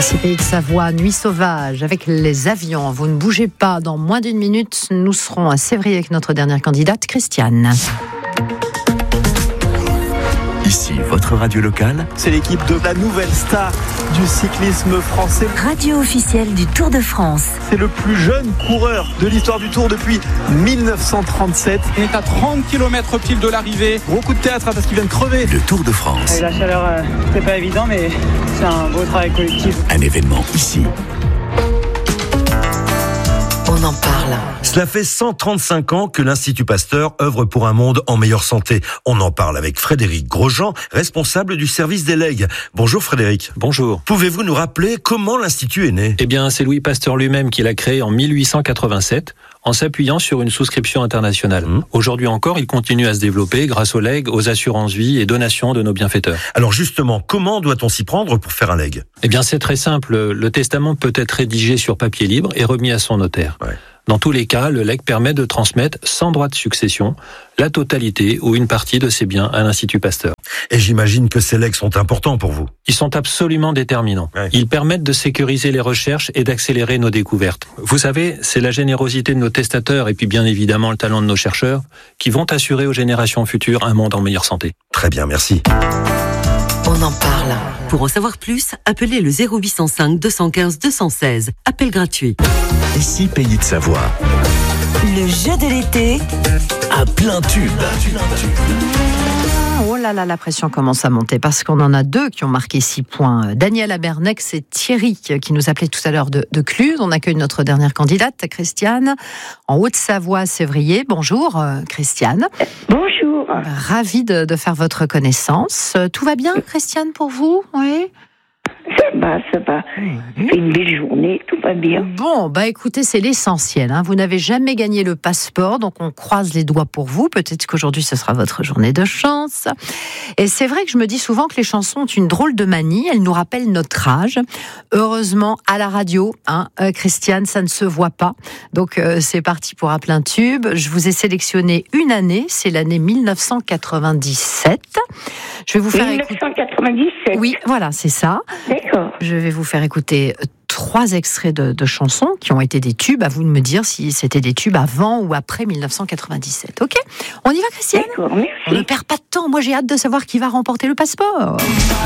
Ici Pays de Savoie, Nuit sauvage avec les avions. Vous ne bougez pas, dans moins d'une minute, nous serons à Sévrier avec notre dernière candidate, Christiane. Ici, votre radio locale. C'est l'équipe de la nouvelle star du cyclisme français. Radio officielle du Tour de France. C'est le plus jeune coureur de l'histoire du Tour depuis 1937. On est à 30 km pile de l'arrivée. Gros coup de théâtre parce qu'il vient de crever. Le Tour de France. La chaleur, c'est pas évident, mais c'est un beau travail collectif. Un événement ici. On en parle. Cela fait 135 ans que l'Institut Pasteur œuvre pour un monde en meilleure santé. On en parle avec Frédéric Grosjean, responsable du service des legs. Bonjour Frédéric. Bonjour. Pouvez-vous nous rappeler comment l'Institut est né ? Eh bien, c'est Louis Pasteur lui-même qui l'a créé en 1887, en s'appuyant sur une souscription internationale. Aujourd'hui encore, il continue à se développer grâce aux legs, aux assurances-vie et donations de nos bienfaiteurs. Alors justement, comment doit-on s'y prendre pour faire un leg ? Eh bien, c'est très simple. Le testament peut être rédigé sur papier libre et remis à son notaire. Ouais. Dans tous les cas, le legs permet de transmettre, sans droit de succession, la totalité ou une partie de ses biens à l'Institut Pasteur. Et j'imagine que ces legs sont importants pour vous. Ils sont absolument déterminants. Ouais. Ils permettent de sécuriser les recherches et d'accélérer nos découvertes. Vous savez, c'est la générosité de nos testateurs et puis bien évidemment le talent de nos chercheurs qui vont assurer aux générations futures un monde en meilleure santé. Très bien, merci. On en parle. Pour en savoir plus, appelez le 0805 215 216. Appel gratuit. Ici, Pays de Savoie. Le jeu de l'été. À plein tube. Oh là là, la pression commence à monter parce qu'on en a deux qui ont marqué 6 points. Daniel Abernex et Thierry qui nous appelaient tout à l'heure de Cluse. On accueille notre dernière candidate, Christiane, en Haute-Savoie, Sévrier. Bonjour Christiane. Bonjour. Ravie de faire votre connaissance. Tout va bien, Christiane, pour vous ? Oui. Ça va. C'est une belle journée, tout va bien. Bon, écoutez, c'est l'essentiel. Vous n'avez jamais gagné le passeport, donc on croise les doigts pour vous. Peut-être qu'aujourd'hui, ce sera votre journée de chance. Et c'est vrai que je me dis souvent que les chansons ont une drôle de manie. Elles nous rappellent notre âge. Heureusement, à la radio, Christiane, ça ne se voit pas. Donc, c'est parti pour un plein tube. Je vous ai sélectionné une année. C'est l'année 1997. Je vais vous faire 1997. Oui, voilà, c'est ça. D'accord. Je vais vous faire écouter 3 extraits de chansons qui ont été des tubes. À vous de me dire si c'était des tubes avant ou après 1997. Ok ? On y va, Christiane ? D'accord, merci. On ne perd pas de temps. Moi, j'ai hâte de savoir qui va remporter le passeport.